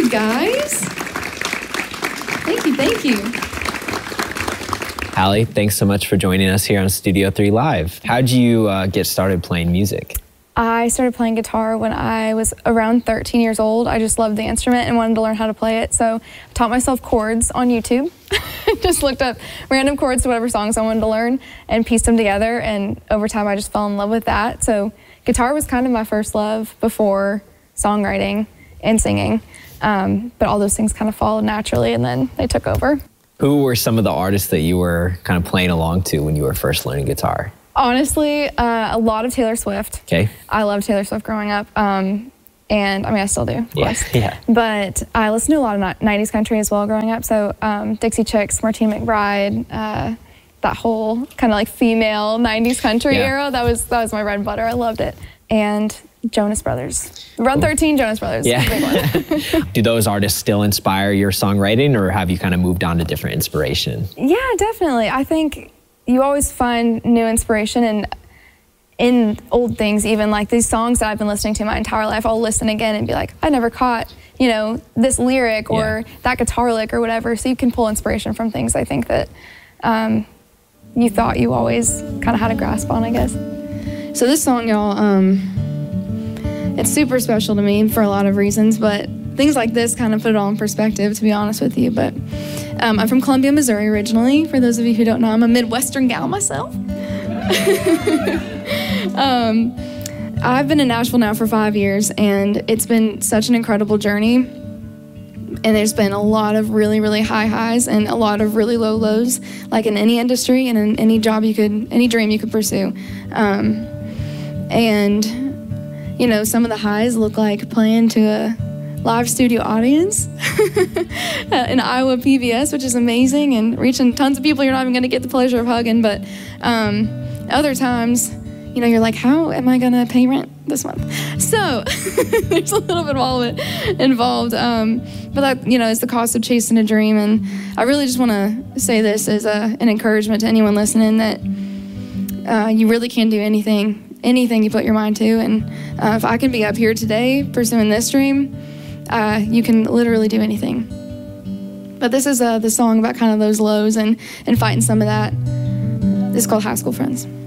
guys. Thank you. Hallie, thanks so much for joining us here on Studio 3 Live. How'd you get started playing music? I started playing guitar when I was around 13 years old. I just loved the instrument and wanted to learn how to play it, so I taught myself chords on YouTube. Just looked up random chords to whatever songs I wanted to learn and pieced them together, and over time I just fell in love with that. So guitar was kind of my first love before songwriting and singing, but all those things kind of followed naturally and then they took over. Who were some of the artists that you were kind of playing along to when you were first learning guitar? Honestly, a lot of Taylor Swift. Okay. I loved Taylor Swift growing up, and I mean, I still do, of course. Yeah. But I listened to a lot of 90s country as well growing up, so Dixie Chicks, Martina McBride, that whole kind of like female 90s country era, that was my bread and butter. I loved it. And Jonas Brothers. Around 13, Jonas Brothers. Yeah. Big one. Do those artists still inspire your songwriting, or have you kind of moved on to different inspiration? Yeah, definitely. I think you always find new inspiration in old things, even like these songs that I've been listening to my entire life. I'll listen again and be like, I never caught, this lyric or that guitar lick or whatever. So you can pull inspiration from things I think that you thought you always kind of had a grasp on, I guess. So this song, y'all, it's super special to me for a lot of reasons, but things like this kind of put it all in perspective, to be honest with you. But I'm from Columbia, Missouri originally. For those of you who don't know, I'm a Midwestern gal myself. I've been in Nashville now for 5 years, and it's been such an incredible journey. And there's been a lot of really, really high highs and a lot of really low lows, like in any industry and in any job any dream you could pursue. And, some of the highs look like playing to a live studio audience in Iowa PBS, which is amazing, and reaching tons of people you're not even going to get the pleasure of hugging. But other times, you're like, how am I going to pay rent this month? So there's a little bit of all of it involved. But that, is the cost of chasing a dream. And I really just want to say this as an encouragement to anyone listening, that you really can do anything you put your mind to. And if I can be up here today pursuing this dream, you can literally do anything. But this is the song about kind of those lows and fighting some of that. It's called High School Friends.